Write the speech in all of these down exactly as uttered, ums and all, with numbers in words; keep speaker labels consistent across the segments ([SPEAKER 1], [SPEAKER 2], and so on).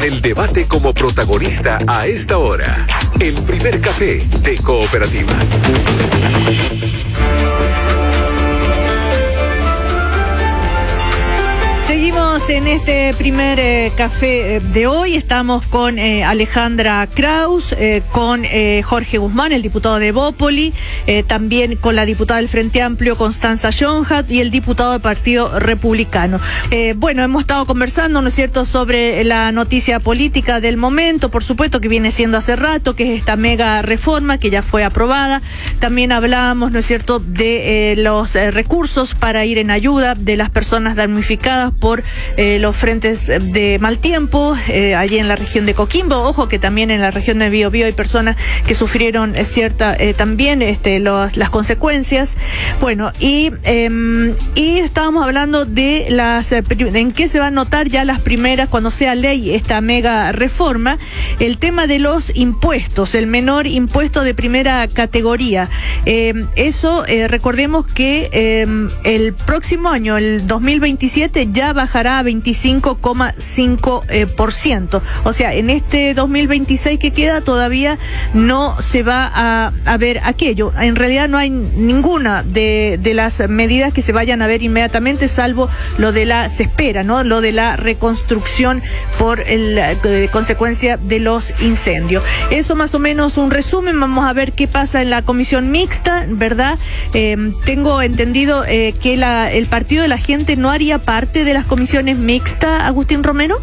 [SPEAKER 1] el debate como protagonista a esta hora. El primer café de Cooperativa.
[SPEAKER 2] Seguimos en este primer eh, café de hoy. Estamos con eh, Alejandra Kraus, eh, con eh, Jorge Guzmán, el diputado de Bópoli, eh, también con la diputada del Frente Amplio, Constanza Jonhat, y el diputado del Partido Republicano. Eh, bueno, hemos estado conversando, ¿no es cierto?, sobre la noticia política del momento, por supuesto, que viene siendo hace rato, que es esta mega reforma que ya fue aprobada. También hablábamos, ¿no es cierto?, de eh, los eh, recursos para ir en ayuda de las personas damnificadas por eh, los frentes de mal tiempo, eh, allí en la región de Coquimbo. Ojo que también en la región de Biobío hay personas que sufrieron eh, cierta eh, también este, los, las consecuencias. Bueno, y eh, y estábamos hablando de las de en qué se van a notar ya las primeras, cuando sea ley esta mega reforma, el tema de los impuestos, el menor impuesto de primera categoría. Eh, eso, eh, recordemos que eh, el próximo año, el dos mil veintisiete, ya bajará a veinticinco coma cinco por ciento. O sea, en este dos mil veintiséis que queda todavía no se va a, a ver aquello. En realidad no hay ninguna de, de las medidas que se vayan a ver inmediatamente, salvo lo de la, se espera, ¿no?, lo de la reconstrucción por el, eh, consecuencia de los incendios. Eso más o menos un resumen. Vamos a ver qué pasa en la comisión mixta, ¿verdad? Eh, tengo entendido eh, que la, el Partido de la Gente no haría parte de las comisiones mixtas, Agustín Romero.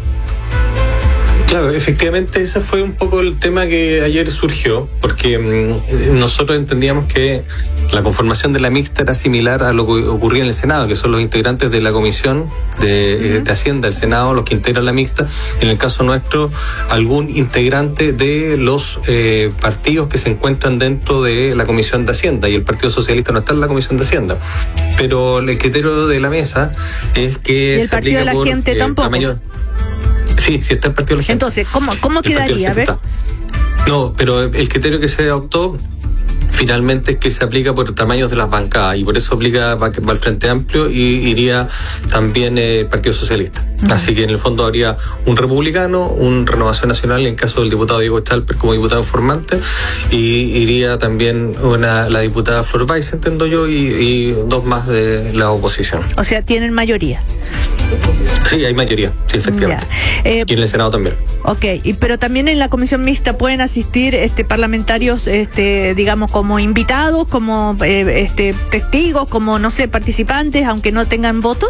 [SPEAKER 3] Claro, efectivamente ese fue un poco el tema que ayer surgió, porque mmm, nosotros entendíamos que la conformación de la mixta era similar a lo que ocurría en el Senado, que son los integrantes de la Comisión de, uh-huh. de Hacienda del Senado, los que integran la mixta. En el caso nuestro, algún integrante de los eh, partidos que se encuentran dentro de la Comisión de Hacienda, y el Partido Socialista no está en la Comisión de Hacienda. Pero el criterio de la mesa es que
[SPEAKER 2] ¿Y el
[SPEAKER 3] se
[SPEAKER 2] Partido
[SPEAKER 3] aplica
[SPEAKER 2] de la
[SPEAKER 3] por
[SPEAKER 2] Gente
[SPEAKER 3] eh,
[SPEAKER 2] tampoco?
[SPEAKER 3] tamaño. Sí, sí está el Partido de la Gente.
[SPEAKER 2] Entonces, ¿cómo, cómo quedaría? A ver.
[SPEAKER 3] No, pero el criterio que se adoptó finalmente es que se aplica por tamaños de las bancadas, y por eso aplica va al Frente Amplio y iría también el Partido Socialista. Uh-huh. Así que en el fondo habría un republicano, un Renovación Nacional en caso del diputado Diego Chalper como diputado informante, y iría también una, la diputada Flor Weiss, entiendo yo, y, y dos más de la oposición.
[SPEAKER 2] O sea, tienen mayoría.
[SPEAKER 3] Sí, hay mayoría, sí, efectivamente. Eh, y en el Senado también.
[SPEAKER 2] Ok, y, pero también en la comisión mixta pueden asistir este parlamentarios, este digamos, como invitados, como eh, este testigos, como, no sé, participantes, aunque no tengan voto.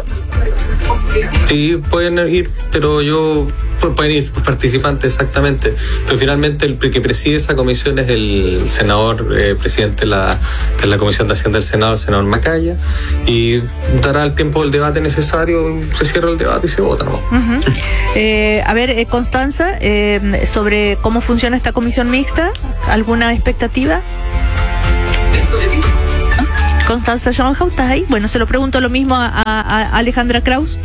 [SPEAKER 3] Sí, pueden ir, pero yo... pueden ir participantes, exactamente. Pero finalmente el que preside esa comisión es el senador, eh, presidente de la, de la Comisión de Hacienda del Senado, el senador Macaya, y dará el tiempo del debate necesario, se cierra el debate y se vota, ¿no?
[SPEAKER 2] Uh-huh. eh, a ver, eh, Constanza, eh, sobre cómo funciona esta comisión mixta, ¿alguna expectativa? Constanza Jonhat, ¿estás ahí? Bueno, se lo pregunto lo mismo a, a, a Alejandra Kraus.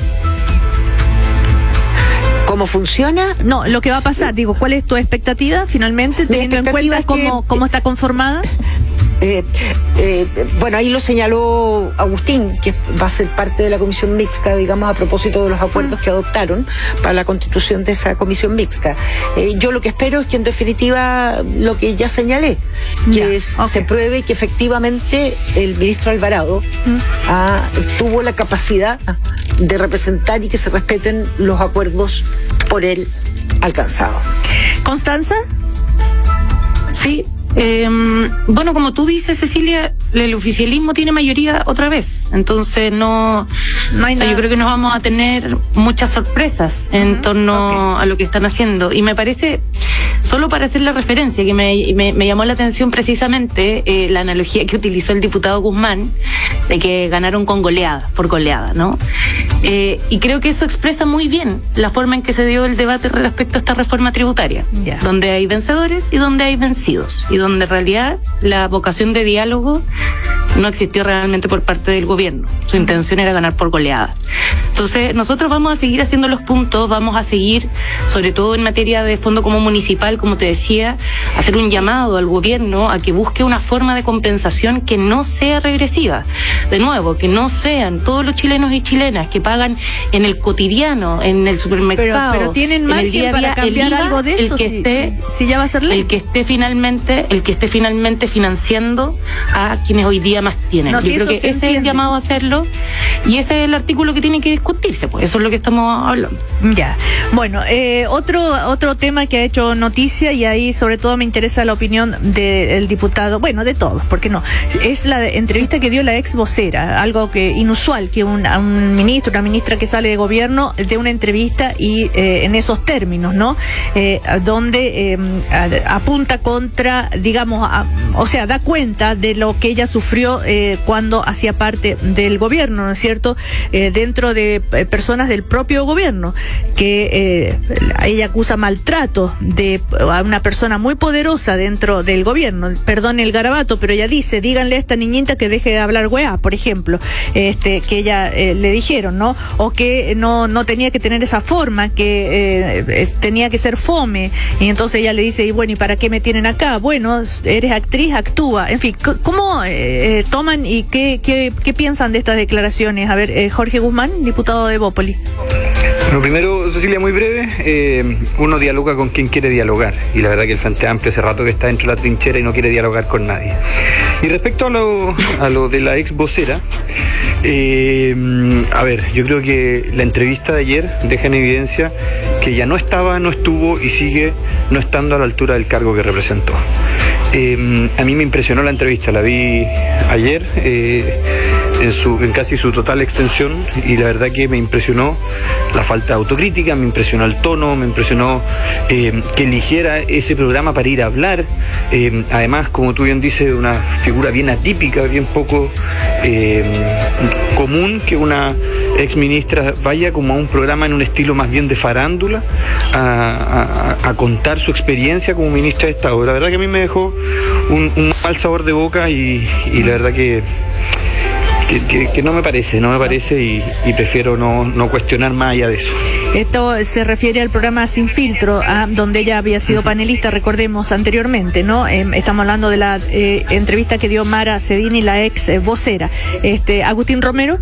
[SPEAKER 4] ¿Cómo funciona?
[SPEAKER 2] No, lo que va a pasar, digo, ¿cuál es tu expectativa finalmente, teniendo en cuenta cómo, cómo está conformada?
[SPEAKER 4] Eh, eh, bueno, ahí lo señaló Agustín, que va a ser parte de la comisión mixta, digamos, a propósito de los acuerdos que adoptaron para la constitución de esa comisión mixta. Eh, yo lo que espero es que en definitiva lo que ya señalé, que yeah, okay. se pruebe que efectivamente el ministro Alvarado mm. ah, tuvo la capacidad de representar y que se respeten los acuerdos por él alcanzados.
[SPEAKER 2] ¿Constanza?
[SPEAKER 5] Sí. Eh, bueno, como tú dices, Cecilia, el oficialismo tiene mayoría otra vez, entonces no, no hay o sea, nada. Yo creo que no vamos a tener muchas sorpresas uh-huh. en torno okay. a lo que están haciendo, y me parece, solo para hacer la referencia, que me, me, me llamó la atención precisamente eh, la analogía que utilizó el diputado Guzmán, de que ganaron con goleada, por goleada, ¿no? Eh, y creo que eso expresa muy bien la forma en que se dio el debate respecto a esta reforma tributaria, yeah. donde hay vencedores y donde hay vencidos, y donde en realidad la vocación de diálogo no existió realmente por parte del gobierno. Su intención era ganar por goleada. Entonces, nosotros vamos a seguir haciendo los puntos, vamos a seguir, sobre todo en materia de fondo común municipal, como te decía, hacer un llamado al gobierno a que busque una forma de compensación que no sea regresiva. De nuevo, que no sean todos los chilenos y chilenas que pagan en el cotidiano, en el supermercado,
[SPEAKER 2] pero, pero tienen
[SPEAKER 5] en el
[SPEAKER 2] margen
[SPEAKER 5] día a día,
[SPEAKER 2] para cambiar
[SPEAKER 5] el I V A,
[SPEAKER 2] algo de eso,
[SPEAKER 5] el que
[SPEAKER 2] si,
[SPEAKER 5] esté,
[SPEAKER 2] si, si ya va a ser ley.
[SPEAKER 5] el que esté finalmente, el que esté finalmente financiando a quienes hoy día más tienen.
[SPEAKER 2] No,
[SPEAKER 5] Yo
[SPEAKER 2] si
[SPEAKER 5] creo
[SPEAKER 2] eso
[SPEAKER 5] que
[SPEAKER 2] se
[SPEAKER 5] ese
[SPEAKER 2] entiende.
[SPEAKER 5] es el llamado a hacerlo y ese es el artículo que tiene que discutirse, pues eso es lo que estamos hablando.
[SPEAKER 2] Ya, bueno, eh, otro otro tema que ha hecho noticia, y ahí sobre todo me interesa la opinión del diputado, bueno, de todos, ¿por qué no? Es la de- entrevista que dio la ex vocera, algo que inusual, que un, a un ministro, una ministra que sale de gobierno de una entrevista y eh, en esos términos, ¿no? Eh, donde eh, a- apunta contra, digamos, a- o sea, da cuenta de lo que ella sufrió eh, cuando hacía parte del gobierno, ¿no es cierto? Eh, dentro de eh, personas del propio gobierno, que eh, ella acusa maltrato de a una persona muy poderosa dentro del gobierno. Perdón el garabato, pero ella dice, díganle a esta niñita que deje de hablar weá, por ejemplo, este que ella eh, le dijeron, ¿no? O que no no tenía que tener esa forma, que eh, eh, tenía que ser fome, y entonces ella le dice, y bueno, ¿y para qué me tienen acá? Bueno, eres actriz, actúa. En fin, c- ¿cómo eh, toman y qué, qué, qué piensan de estas declaraciones? A ver, eh, Jorge Guzmán, diputado de Bópoli.
[SPEAKER 6] Bueno, primero, Cecilia, muy breve, eh, uno dialoga con quien quiere dialogar, y la verdad que el Frente Amplio hace rato que está dentro de la trinchera y no quiere dialogar con nadie. Y respecto a lo, a lo de la ex vocera, eh, a ver, yo creo que la entrevista de ayer deja en evidencia que ya no estaba, no estuvo y sigue no estando a la altura del cargo que representó. Eh, a mí me impresionó la entrevista, la vi ayer eh, en, su, en casi su total extensión, y la verdad que me impresionó la falta de autocrítica, me impresionó el tono, me impresionó eh, que eligiera ese programa para ir a hablar. Eh, además, como tú bien dices, una figura bien atípica, bien poco eh, común que una ex ministra vaya como a un programa en un estilo más bien de farándula a, a, a contar su experiencia como ministra de Estado. La verdad que a mí me dejó un, un mal sabor de boca y, y la verdad que Que, que, que no me parece, no me parece y, y prefiero no, no cuestionar más allá de eso.
[SPEAKER 2] Esto se refiere al programa Sin Filtro, a, donde ella había sido panelista, recordemos, anteriormente, ¿no? Eh, estamos hablando de la eh, entrevista que dio Mara Cedini, la ex eh, vocera. Este, Agustín Romero.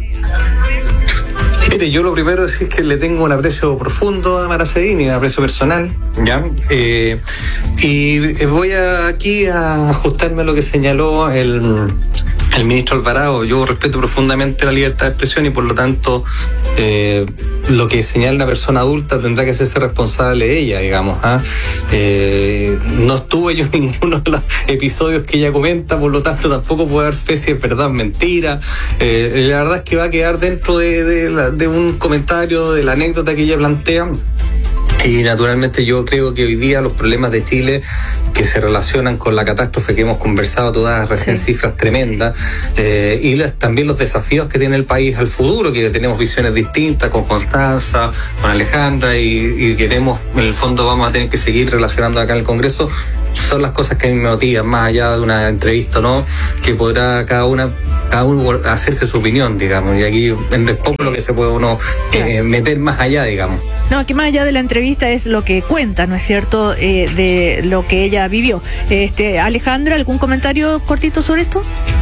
[SPEAKER 3] Mire, yo lo primero es que le tengo un aprecio profundo a Mara Cedini, un aprecio personal, ¿ya? Eh, y voy a, aquí a ajustarme a lo que señaló el, el ministro Alvarado. Yo respeto profundamente la libertad de expresión y por lo tanto eh, lo que señala una persona adulta tendrá que hacerse responsable de ella, digamos. ¿ah? Eh, no estuve yo en ninguno de los episodios que ella comenta, por lo tanto tampoco puedo dar fe si es verdad o mentira. Eh, la verdad es que va a quedar dentro de, de, la, de un comentario, de la anécdota que ella plantea. Y naturalmente yo creo que hoy día los problemas de Chile que se relacionan con la catástrofe que hemos conversado todas recién, sí. Cifras tremendas, eh, y las, también los desafíos que tiene el país al futuro, que tenemos visiones distintas con Constanza, con Alejandra, y, y queremos, en el fondo vamos a tener que seguir relacionando acá en el Congreso. Son las cosas que a mí me motivan, más allá de una entrevista, ¿no? Que podrá cada una cada uno hacerse su opinión, digamos, y aquí en es poco lo que se puede uno eh, meter más allá, digamos.
[SPEAKER 2] No, que más allá de la entrevista es lo que cuenta, ¿no es cierto?, eh, de lo que ella vivió. Este, Alejandra, ¿algún comentario cortito sobre esto?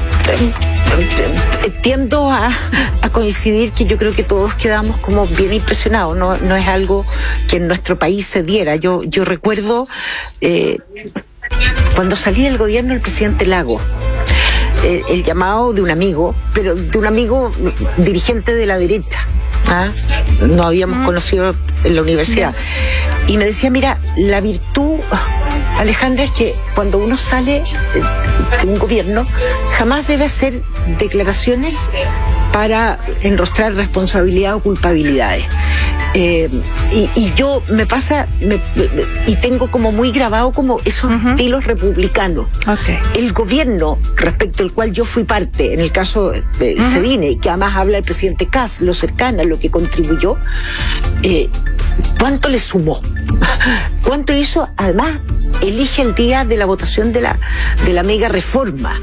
[SPEAKER 4] Tiendo a, a coincidir que yo creo que todos quedamos como bien impresionados, no, no es algo que en nuestro país se diera. Yo, yo recuerdo eh, cuando salí del gobierno el presidente Lagos, eh, el llamado de un amigo, pero de un amigo dirigente de la derecha. ¿Ah? Nos habíamos mm. conocido en la universidad. Y me decía, mira, la virtud, Alejandra, es que cuando uno sale de un gobierno, jamás debe hacer declaraciones para enrostrar responsabilidad o culpabilidades. Eh, y, y yo me pasa, me, me, y tengo como muy grabado como esos uh-huh. estilos republicanos.
[SPEAKER 2] Okay.
[SPEAKER 4] El gobierno respecto al cual yo fui parte, en el caso de uh-huh. Cedini, que además habla el presidente Kass, lo cercana, lo que contribuyó, eh, ¿cuánto le sumó? ¿Cuánto hizo? Además, elige el día de la votación de la, de la mega reforma.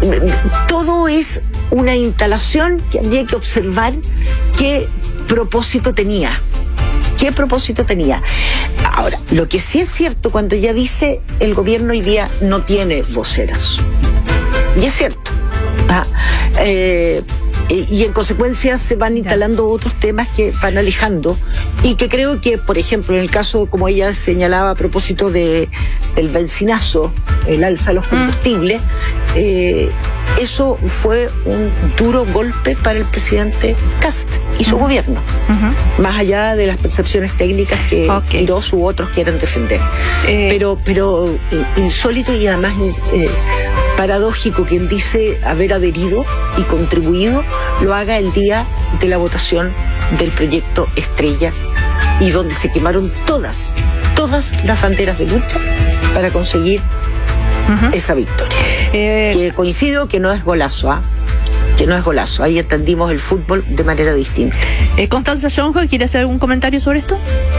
[SPEAKER 4] todo es una instalación que habría que observar qué propósito tenía. ¿Qué propósito tenía? Ahora, lo que sí es cierto, cuando ella dice el gobierno hoy día no tiene voceras. Y es cierto. ¿Ah? Eh, y en consecuencia se van instalando otros temas que van alejando y que creo que, por ejemplo, en el caso, como ella señalaba a propósito de, del benzinazo, el alza de los combustibles, mm. eh, eso fue un duro golpe para el presidente Kast y su uh-huh. gobierno, uh-huh. más allá de las percepciones técnicas que okay. Quirós u otros quieran defender. Eh. Pero, pero insólito y además eh, paradójico, quien dice haber adherido y contribuido lo haga el día de la votación del proyecto Estrella, y donde se quemaron todas, todas las banderas de lucha para conseguir uh-huh. esa victoria. Eh, que coincido que no es golazo, ¿ah? ¿eh? Que no es golazo. Ahí entendimos el fútbol de manera distinta.
[SPEAKER 2] Eh, Constanza Jonjo, ¿quiere hacer algún comentario sobre esto?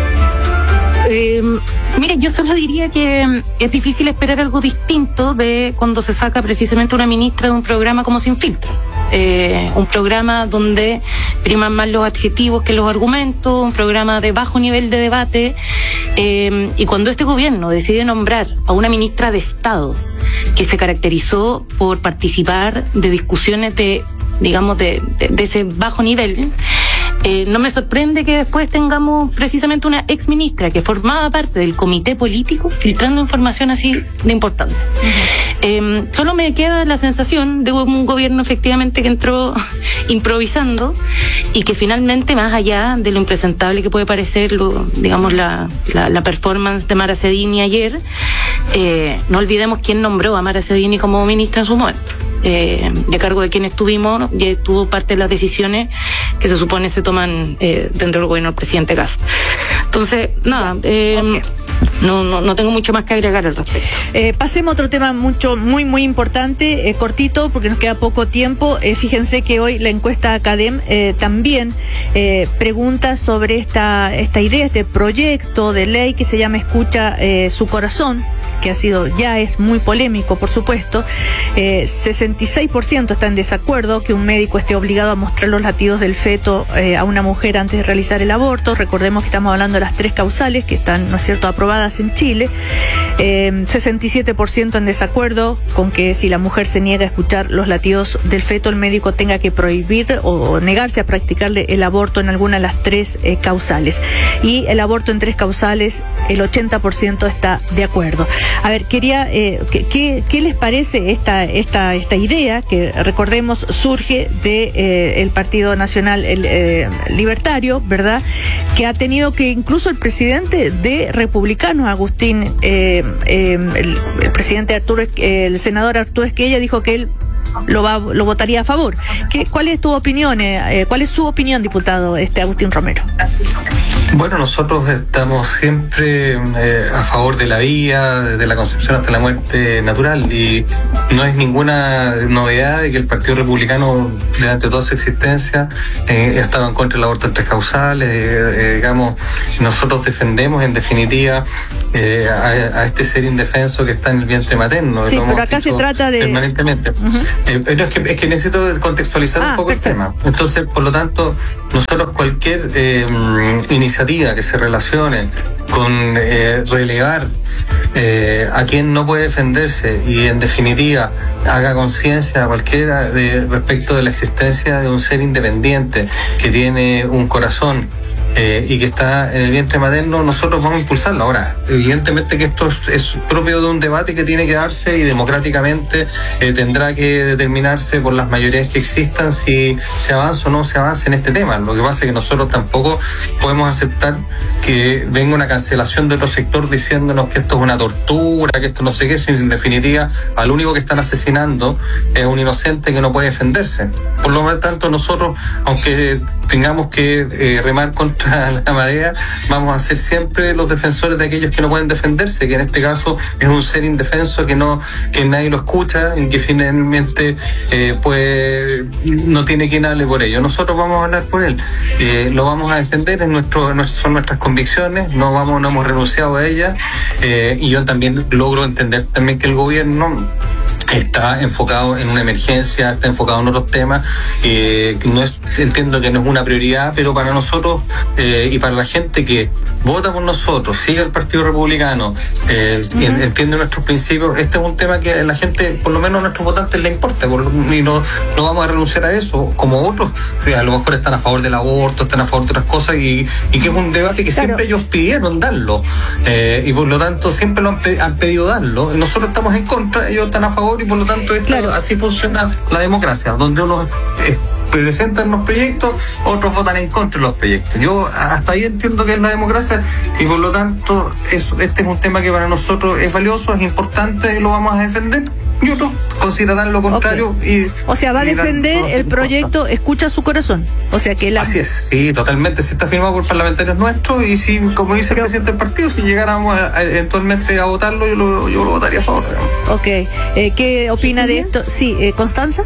[SPEAKER 5] Eh, mire, yo solo diría que es difícil esperar algo distinto de cuando se saca precisamente una ministra de un programa como Sin Filtro. Eh, un programa donde priman más los adjetivos que los argumentos, un programa de bajo nivel de debate, eh, y cuando este gobierno decide nombrar a una ministra de Estado que se caracterizó por participar de discusiones de, digamos, de, de, de ese bajo nivel, Eh, no me sorprende que después tengamos precisamente una ex ministra que formaba parte del comité político filtrando información así de importante. Uh-huh. Eh, solo me queda la sensación de un gobierno efectivamente que entró improvisando y que finalmente, más allá de lo impresentable que puede parecer lo, digamos la, la, la performance de Mara Cedini ayer, eh, no olvidemos quién nombró a Mara Cedini como ministra en su momento. Eh, de cargo de quien estuvimos, y estuvo parte de las decisiones que se supone se toman eh, dentro del gobierno del presidente Kast. Entonces, nada, eh, okay. no, no, no tengo mucho más que agregar al respecto.
[SPEAKER 2] Eh, pasemos a otro tema mucho, muy, muy importante, eh, cortito, porque nos queda poco tiempo. Eh, fíjense que hoy la encuesta Academ eh, también eh, pregunta sobre esta, esta idea, este proyecto de ley que se llama Escucha eh, su corazón, que ha sido, ya es muy polémico, por supuesto. Eh, sesenta y seis por ciento está en desacuerdo que un médico esté obligado a mostrar los latidos del feto eh, a una mujer antes de realizar el aborto. Recordemos que estamos hablando de las tres causales que están, ¿no es cierto?, aprobadas en Chile. Eh, sesenta y siete por ciento en desacuerdo con que si la mujer se niega a escuchar los latidos del feto, el médico tenga que prohibir o, o negarse a practicarle el aborto en alguna de las tres eh, causales. Y el aborto en tres causales, el ochenta por ciento está de acuerdo. A ver, quería, eh, ¿qué, qué les parece esta, esta, esta idea que, recordemos, surge de eh, el Partido Nacional el, eh, Libertario, ¿verdad? Que ha tenido que incluso el presidente de Republicanos, Agustín, eh, eh, el, el presidente Arturo, eh, el senador Arturo Esquella, dijo que él lo va, lo votaría a favor. ¿Qué, ¿Cuál es tu opinión? Eh, ¿Cuál es su opinión, diputado este Agustín Romero?
[SPEAKER 3] Bueno, nosotros estamos siempre eh, a favor de la vida, de la concepción hasta la muerte natural, y no es ninguna novedad de que el Partido Republicano, durante toda su existencia, eh, estaba en contra del aborto en tres causales. Eh, eh, digamos, nosotros defendemos, en definitiva, eh, a, a este ser indefenso que está en el vientre materno.
[SPEAKER 2] Sí, pero acá se trata de...
[SPEAKER 3] Permanentemente. Uh-huh. eh, pero es que, es que necesito contextualizar ah, un poco perfecto. El tema. Entonces, por lo tanto, nosotros cualquier eh, iniciativa que se relacione con eh, relegar eh, a quien no puede defenderse y, en definitiva, haga conciencia a cualquiera de, respecto de la existencia de un ser independiente que tiene un corazón eh, y que está en el vientre materno, nosotros vamos a impulsarlo. Ahora, evidentemente que esto es, es propio de un debate que tiene que darse, y democráticamente eh, tendrá que determinarse por las mayorías que existan si se avanza o no se avanza en este tema. Lo que pasa es que nosotros tampoco podemos aceptar que venga una cancelación de otro sector diciéndonos que esto es una tortura, que esto no sé qué, sino en definitiva al único que están asesinando es un inocente que no puede defenderse. Por lo tanto, nosotros, aunque tengamos que eh, remar contra la marea, vamos a ser siempre los defensores de aquellos que no pueden defenderse, que en este caso es un ser indefenso que no que nadie lo escucha y que finalmente eh, pues no tiene quien hable por ello. Nosotros vamos a hablar por él, eh, lo vamos a defender, es nuestro, son nuestras convicciones, no vamos no hemos renunciado a ellas, eh, y yo también logro entender también que el gobierno está enfocado en una emergencia, está enfocado en otros temas, eh, no es, entiendo que no es una prioridad, pero para nosotros eh, y para la gente que vota por nosotros, sigue el Partido Republicano, eh, uh-huh. entiende nuestros principios, este es un tema que a la gente, por lo menos a nuestros votantes, le importa, por, y no, no vamos a renunciar a eso, como otros, a lo mejor están a favor del aborto, están a favor de otras cosas, y, y que es un debate que claro. siempre ellos pidieron darlo, eh, y por lo tanto siempre lo han, pe- han pedido darlo, nosotros estamos en contra, ellos están a favor, y por lo tanto esto, claro. así funciona la democracia, donde uno eh, presentan los proyectos, otros votan en contra de los proyectos. Yo hasta ahí entiendo que es la democracia, y por lo tanto es, este es un tema que para nosotros es valioso, es importante, y lo vamos a defender, y otros considerarán lo contrario. Okay. Y,
[SPEAKER 2] o sea, va a defender el proyecto Escucha su Corazón. O sea que la...
[SPEAKER 3] Así es, sí, totalmente. Se está firmado por parlamentarios nuestros, y si, como dice Pero... el presidente del partido, si llegáramos a, a, eventualmente a votarlo, yo lo, yo lo votaría a favor.
[SPEAKER 2] Ok. Eh, ¿Qué opina ¿Sí? de esto? Sí, eh, Constanza.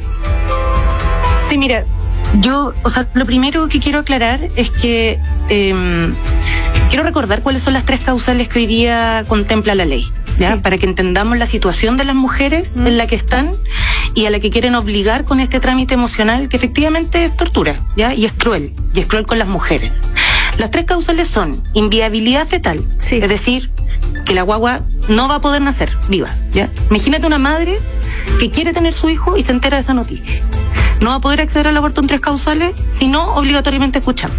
[SPEAKER 5] Sí, mira, yo, o sea, lo primero que quiero aclarar es que eh, quiero recordar cuáles son las tres causales que hoy día contempla la ley, ¿ya? Sí. Para que entendamos la situación de las mujeres mm. en la que están y a la que quieren obligar con este trámite emocional, que efectivamente es tortura, ¿ya? Y es cruel, y es cruel con las mujeres. Las tres causales son inviabilidad fetal, sí. es decir, que la guagua no va a poder nacer viva, ¿ya? Imagínate una madre que quiere tener su hijo y se entera de esa noticia. No va a poder acceder al aborto en tres causales, sino obligatoriamente escuchando.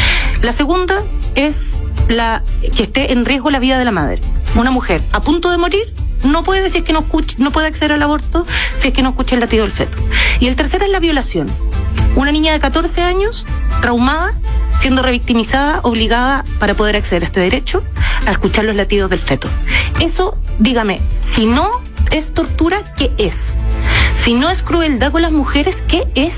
[SPEAKER 5] La segunda es la que esté en riesgo la vida de la madre. Una mujer a punto de morir no puede decir que no escuche, no puede acceder al aborto si es que no escucha el latido del feto. Y el tercero es la violación. Una niña de catorce años, traumada, siendo revictimizada, obligada para poder acceder a este derecho a escuchar los latidos del feto. Eso, dígame, si no es tortura, ¿qué es? Si no es crueldad con las mujeres, ¿qué es?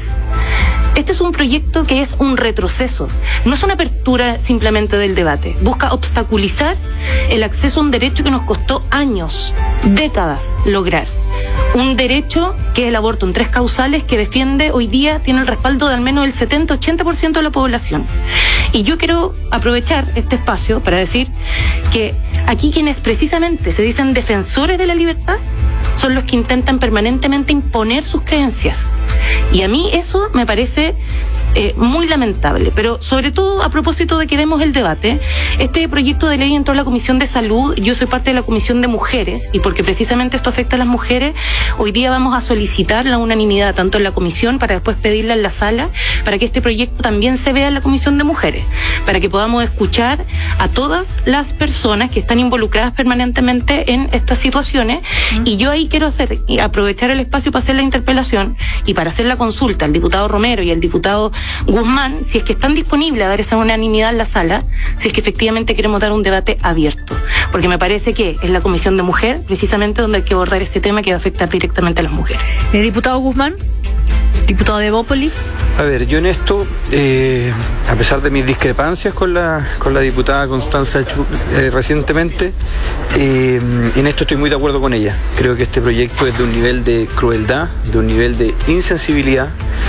[SPEAKER 5] Este es un proyecto que es un retroceso, no es una apertura simplemente del debate. Busca obstaculizar el acceso a un derecho que nos costó años, décadas, lograr. Un derecho que es el aborto en tres causales, que defiende hoy día, tiene el respaldo de al menos el setenta a ochenta por ciento de la población. Y yo quiero aprovechar este espacio para decir que aquí quienes precisamente se dicen defensores de la libertad son los que intentan permanentemente imponer sus creencias. Y a mí eso me parece eh, muy lamentable. Pero sobre todo, a propósito de que demos el debate, este proyecto de ley entró a la Comisión de Salud, yo soy parte de la Comisión de Mujeres, y porque precisamente esto afecta a las mujeres, hoy día vamos a solicitar la unanimidad tanto en la Comisión, para después pedirla en la sala, para que este proyecto también se vea en la Comisión de Mujeres, para que podamos escuchar a todas las personas que están involucradas permanentemente en estas situaciones. Uh-huh. Y yo ahí quiero hacer, aprovechar el espacio para hacer la interpelación y para hacer la consulta al diputado Romero y al diputado Guzmán, si es que están disponibles a dar esa unanimidad en la sala, si es que efectivamente queremos dar un debate abierto, porque me parece que es la Comisión de Mujer precisamente donde hay que abordar este tema que va a afectar directamente a las mujeres.
[SPEAKER 2] ¿El diputado Guzmán? Diputado de Bópoli.
[SPEAKER 6] A ver, yo en esto, eh, a pesar de mis discrepancias con la con la diputada Constanza eh, recientemente, eh, en esto estoy muy de acuerdo con ella. Creo que este proyecto es de un nivel de crueldad, de un nivel de insensibilidad,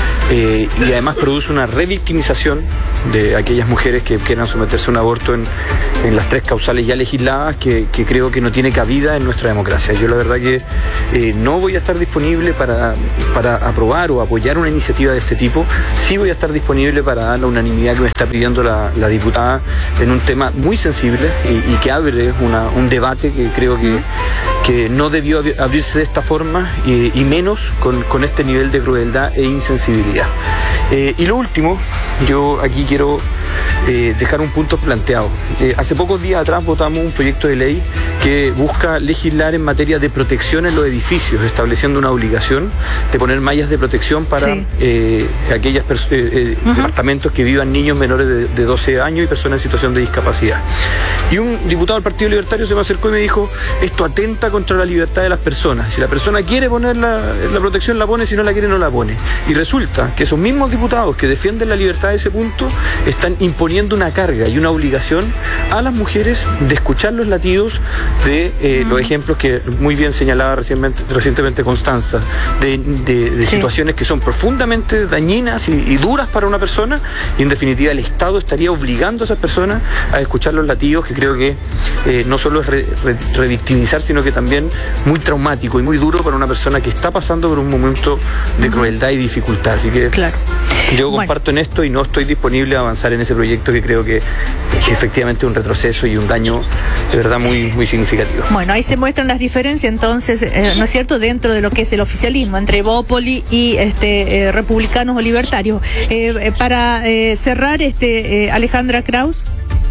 [SPEAKER 6] eh, y además produce una revictimización de aquellas mujeres que quieran someterse a un aborto en, en las tres causales ya legisladas, que, que creo que no tiene cabida en nuestra democracia. Yo la verdad que eh, no voy a estar disponible para, para aprobar o apoyar una iniciativa de este tipo. Sí voy a estar disponible para dar la unanimidad que me está pidiendo la, la diputada en un tema muy sensible y, y que abre una, un debate que creo que, que no debió abrirse de esta forma, y, y menos con, con este nivel de crueldad e insensibilidad. Eh, y lo último, yo aquí quiero eh, dejar un punto planteado. Eh, hace pocos días atrás votamos un proyecto de ley que busca legislar en materia de protección en los edificios, estableciendo una obligación de poner mallas de protección para sí. eh, aquellos eh, eh, uh-huh. departamentos que vivan niños menores de, de doce años y personas en situación de discapacidad. Y un diputado del Partido Libertario se me acercó y me dijo: esto atenta contra la libertad de las personas. Si la persona quiere poner la, la protección, la pone; si no la quiere, no la pone. Y resulta que esos mismos diputados que defienden la libertad de ese punto están imponiendo imponiendo una carga y una obligación a las mujeres de escuchar los latidos de eh, mm. los ejemplos que muy bien señalaba recientemente, recientemente Constanza, de, de, de sí. situaciones que son profundamente dañinas y, y duras para una persona, y en definitiva el Estado estaría obligando a esas personas a escuchar los latidos, que creo que eh, no solo es re, re, revictimizar, sino que también muy traumático y muy duro para una persona que está pasando por un momento de uh-huh. crueldad y dificultad. Así que claro. yo comparto bueno. en esto y no estoy disponible a avanzar en ese proyecto, que creo que, que efectivamente es un retroceso y un daño de verdad muy, muy significativo.
[SPEAKER 2] Bueno, ahí se muestran las diferencias entonces, eh, ¿no es cierto?, dentro de lo que es el oficialismo, entre Bópoli y este eh, republicanos o libertarios. Eh, eh, para eh, cerrar, este eh, Alejandra Krauss.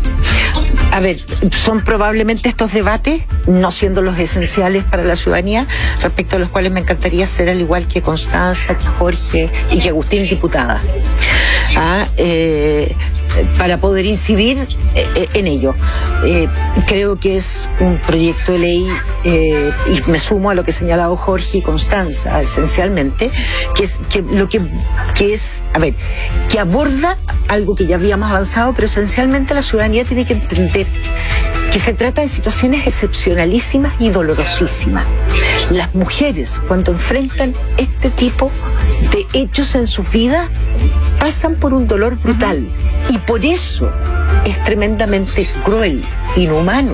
[SPEAKER 4] A ver, son probablemente estos debates, no siendo los esenciales para la ciudadanía, respecto a los cuales me encantaría ser, al igual que Constanza, que Jorge y que Agustín, diputada. Ah, eh, para poder incidir eh, en ello. Eh, creo que es un proyecto de ley, eh, y me sumo a lo que señalaba Jorge y Constanza, esencialmente, que es que lo que, que es, a ver, que aborda algo que ya habíamos avanzado, pero esencialmente la ciudadanía tiene que entender que se trata de situaciones excepcionalísimas y dolorosísimas. Las mujeres, cuando enfrentan este tipo de hechos en sus vidas, pasan por un dolor brutal. Uh-huh. Y por eso es tremendamente cruel, inhumano,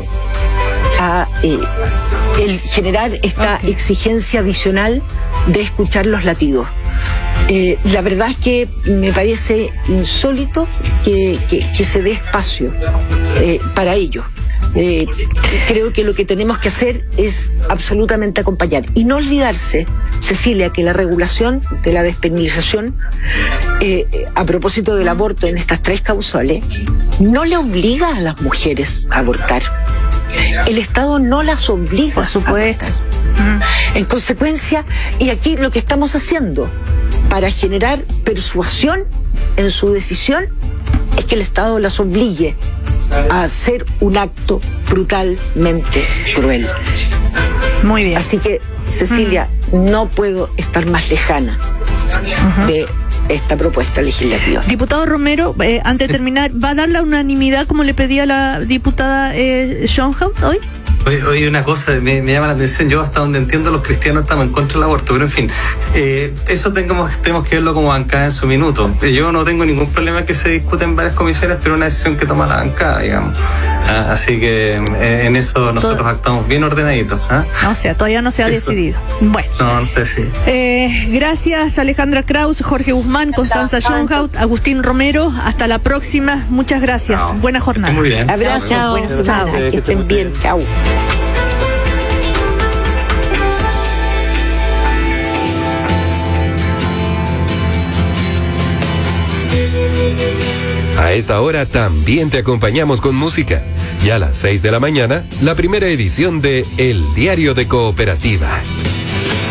[SPEAKER 4] a, eh, el generar esta okay. exigencia visional de escuchar los latidos. Eh, la verdad es que me parece insólito que, que, que se dé espacio eh, para ello. Eh, creo que lo que tenemos que hacer es absolutamente acompañar y no olvidarse, Cecilia, que la regulación de la despenalización eh, a propósito del aborto en estas tres causales no le obliga a las mujeres a abortar. El Estado no las obliga.
[SPEAKER 2] Por supuesto.
[SPEAKER 4] A abortar. En consecuencia, y aquí lo que estamos haciendo para generar persuasión en su decisión es que el Estado las obligue a hacer un acto brutalmente cruel.
[SPEAKER 2] Muy bien.
[SPEAKER 4] Así que, Cecilia, uh-huh. no puedo estar más lejana uh-huh. de esta propuesta legislativa.
[SPEAKER 2] Diputado Romero, eh, antes de terminar, ¿va a dar la unanimidad como le pedía la diputada eh, Schoenhout hoy?
[SPEAKER 3] Oye, oye, una cosa me, me llama la atención. Yo, hasta donde entiendo, los cristianos estamos en contra del aborto, pero en fin, eh, eso tengamos, tenemos que verlo como bancada en su minuto. Yo no tengo ningún problema que se discute en varias comisiones, pero una decisión que toma la bancada, digamos. Ah, así que eh, en eso nosotros Todo. actuamos bien ordenaditos. ¿ah?
[SPEAKER 2] O sea, todavía no se ha eso. decidido. Bueno.
[SPEAKER 3] No, no sé si.
[SPEAKER 2] Eh, gracias, Alejandra Krauss, Jorge Guzmán, Constanza Schoenhout, Agustín Romero. Hasta la próxima. Muchas gracias. No. Buena jornada.
[SPEAKER 3] Muy bien.
[SPEAKER 4] Abrazo, chao. Buena semana. Chao. Que estén bien. Chao.
[SPEAKER 1] A esta hora también te acompañamos con música. Y a las seis de la mañana, la primera edición de El Diario de Cooperativa.